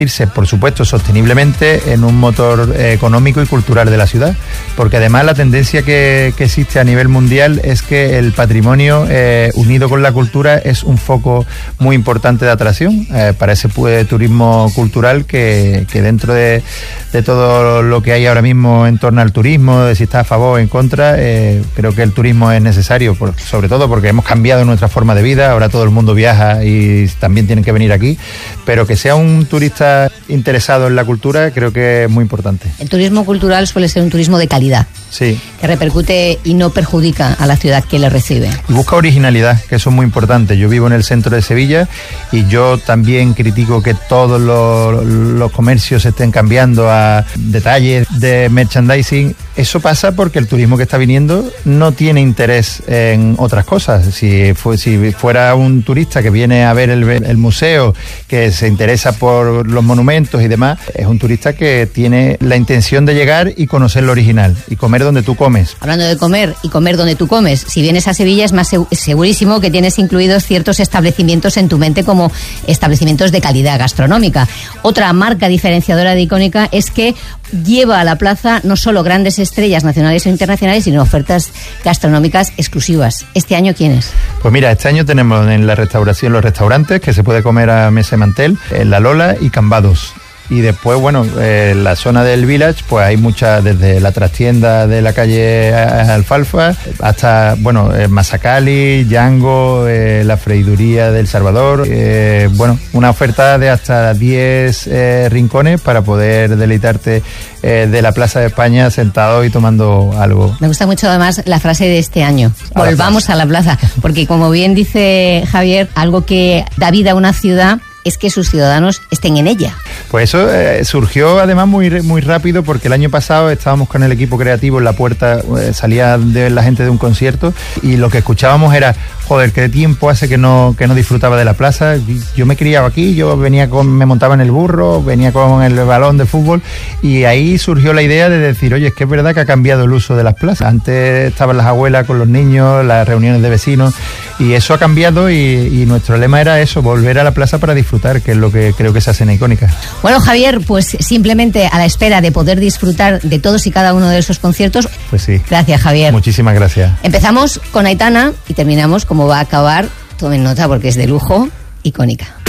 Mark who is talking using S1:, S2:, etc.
S1: irse, por supuesto, sosteniblemente en un motor económico y cultural de la ciudad, porque además la tendencia que existe a nivel mundial es que el patrimonio unido con la cultura es un foco muy importante de atracción para ese turismo cultural que dentro de todo lo que hay ahora mismo en torno al turismo, de si está a favor o en contra, creo que el turismo es necesario, sobre todo porque hemos cambiado nuestra forma de vida, ahora todo el mundo viaja y también tienen que venir aquí, pero que sea un turista interesado en la cultura creo que es muy importante.
S2: El turismo cultural suele ser un turismo de calidad.
S1: Sí.
S2: Que repercute y no perjudica a la ciudad que le recibe.
S1: Y busca originalidad, que eso es muy importante. Yo vivo en el centro de Sevilla y yo también critico que todos los comercios estén cambiando a detalles de merchandising. Eso pasa porque el turismo que está viniendo no tiene interés en otras cosas. Si fuera un turista que viene a ver el museo, que se interesa por los monumentos y demás, es un turista que tiene la intención de llegar y conocer lo original y comer donde tú comes.
S2: Hablando de comer y comer donde tú comes, si vienes a Sevilla es más segurísimo que tienes incluidos ciertos establecimientos en tu mente como establecimientos de calidad gastronómica. Otra marca diferenciadora de Icónica es que lleva a la plaza no solo grandes estrellas nacionales o internacionales, sino ofertas gastronómicas exclusivas. ¿Este año quiénes?
S1: Pues mira, este año tenemos en la restauración los restaurantes que se puede comer a mesa y mantel, en La Lola y Cambados. Y después, bueno, en la zona del Village, pues hay muchas, desde la trastienda de la calle Alfalfa hasta, bueno, Masacali, Django, la freiduría del Salvador. Bueno, una oferta de hasta 10 rincones para poder deleitarte de la Plaza de España sentado y tomando algo.
S2: Me gusta mucho además la frase de este año, volvamos a la plaza, porque como bien dice Javier, algo que da vida a una ciudad es que sus ciudadanos estén en ella.
S1: Pues eso surgió además muy rápido, porque el año pasado estábamos con el equipo creativo en la puerta, salía la gente de un concierto y lo que escuchábamos era, joder, qué tiempo hace que no disfrutaba de la plaza. Yo me criaba aquí, yo me montaba en el burro, venía con el balón de fútbol y ahí surgió la idea de decir, oye, es que es verdad que ha cambiado el uso de las plazas. Antes estaban las abuelas con los niños, las reuniones de vecinos y eso ha cambiado y nuestro lema era eso, volver a la plaza para disfrutar, que es lo que creo que se hace en Icónica.
S2: Bueno, Javier, pues simplemente a la espera de poder disfrutar de todos y cada uno de esos conciertos.
S1: Pues sí.
S2: Gracias, Javier.
S1: Muchísimas gracias.
S2: Empezamos con Aitana y terminamos como va a acabar, tomen nota porque es de lujo, Icónica.